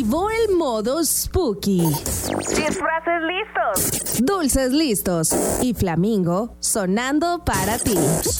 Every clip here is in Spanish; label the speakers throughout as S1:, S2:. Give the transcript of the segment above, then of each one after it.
S1: activó el modo Spooky.
S2: Disfraces listos.
S1: Dulces listos. Y Flamingo sonando para ti.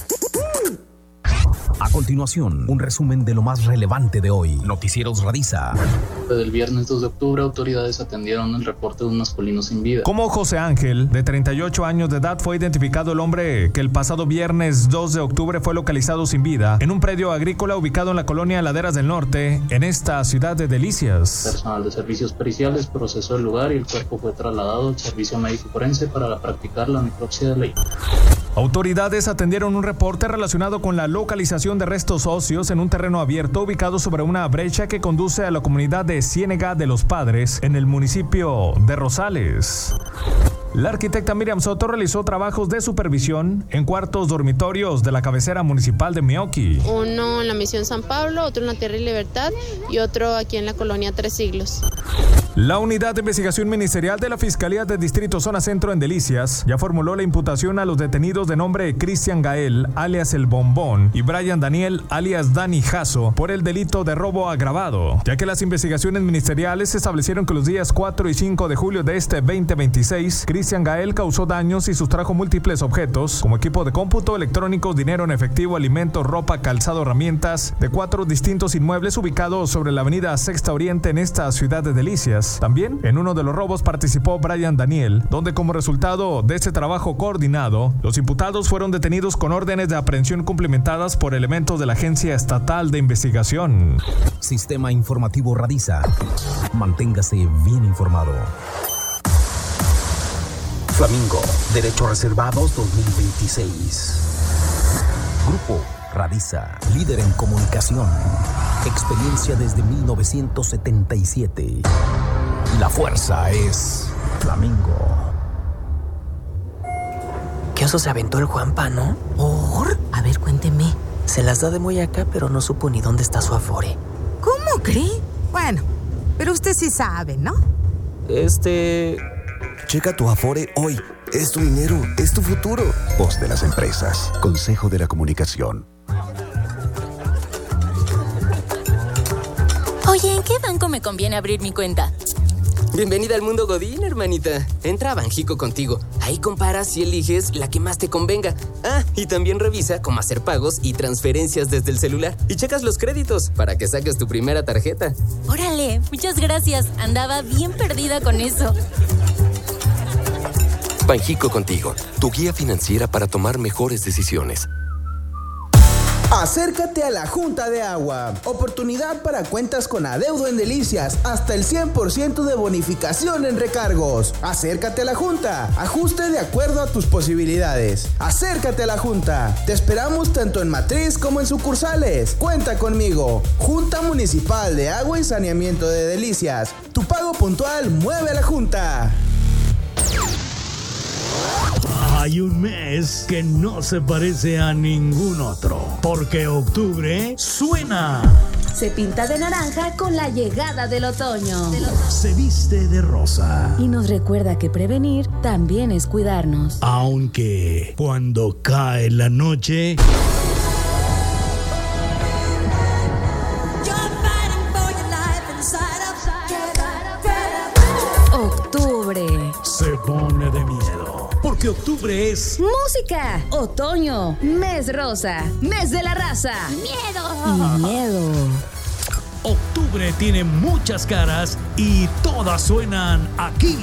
S3: A continuación, un resumen de lo más relevante de hoy. Noticieros Radiza.
S4: Del viernes 2 de octubre, autoridades atendieron el reporte de un masculino sin vida.
S5: Como José Ángel, de 38 años de edad, fue identificado el hombre que el pasado viernes 2 de octubre fue localizado sin vida en un predio agrícola ubicado en la colonia Laderas del Norte, en esta ciudad de Delicias.
S4: Personal de servicios periciales procesó el lugar y el cuerpo fue trasladado al servicio médico forense para practicar la necropsia de ley.
S5: Autoridades atendieron un reporte relacionado con la localización de restos óseos en un terreno abierto ubicado sobre una brecha que conduce a la comunidad de Ciénega de los Padres en el municipio de Rosales. La arquitecta Miriam Soto realizó trabajos de supervisión en cuartos dormitorios de la cabecera municipal de Meoqui.
S6: Uno en la Misión San Pablo, otro en la Tierra y Libertad y otro aquí en la colonia Tres Siglos.
S5: La Unidad de Investigación Ministerial de la Fiscalía de Distrito Zona Centro en Delicias ya formuló la imputación a los detenidos de nombre Cristian Gael, alias El Bombón, y Brian Daniel, alias Dani Jasso, por el delito de robo agravado, ya que las investigaciones ministeriales establecieron que los días 4 y 5 de julio de este 2026, Cristian Gael causó daños y sustrajo múltiples objetos, como equipo de cómputo, electrónicos, dinero en efectivo, alimentos, ropa, calzado, herramientas, de 4 distintos inmuebles ubicados sobre la avenida Sexta Oriente en esta ciudad de Delicias. También en uno de los robos participó Brian Daniel, donde como resultado de este trabajo coordinado, los imputados fueron detenidos con órdenes de aprehensión cumplimentadas por elementos de la Agencia Estatal de Investigación.
S3: Sistema Informativo Radiza. Manténgase bien informado. Flamingo, Derechos Reservados 2026. Grupo Radiza, líder en comunicación. Experiencia desde 1977. La fuerza es Flamingo.
S7: ¿Qué oso se aventó el Juanpa, no?
S8: ¿Por? A ver, cuénteme.
S7: Se las da de muy acá, pero no supo ni dónde está su afore.
S8: ¿Cómo cree? Bueno, pero usted sí sabe, ¿no?
S9: Checa tu afore hoy. Es tu dinero, es tu futuro. Voz de las empresas. Consejo de la Comunicación.
S10: Oye, ¿en qué banco me conviene abrir mi cuenta?
S11: Bienvenida al mundo Godín, hermanita. Entra a Banjico Contigo. Ahí comparas y eliges la que más te convenga. Ah, y también revisa cómo hacer pagos y transferencias desde el celular. Y checas los créditos para que saques tu primera tarjeta.
S10: Órale, muchas gracias. Andaba bien perdida con eso.
S12: Banjico Contigo, tu guía financiera para tomar mejores decisiones.
S13: Acércate a la Junta de Agua. Oportunidad para cuentas con adeudo en Delicias. Hasta el 100% de bonificación en recargos. Acércate a la Junta. Ajuste de acuerdo a tus posibilidades. Acércate a la Junta. Te esperamos tanto en matriz como en sucursales. Cuenta conmigo. Junta Municipal de Agua y Saneamiento de Delicias. Tu pago puntual mueve a la Junta.
S14: Hay un mes que no se parece a ningún otro, porque octubre suena.
S1: Se pinta de naranja con la llegada del otoño.
S14: Se viste de rosa.
S1: Y nos recuerda que prevenir también es cuidarnos.
S14: Aunque cuando cae la noche...
S1: Octubre
S14: se pone de miedo, porque octubre es
S1: música, otoño, mes rosa, mes de la raza,
S10: miedo
S1: y miedo.
S14: Octubre tiene muchas caras y todas suenan aquí.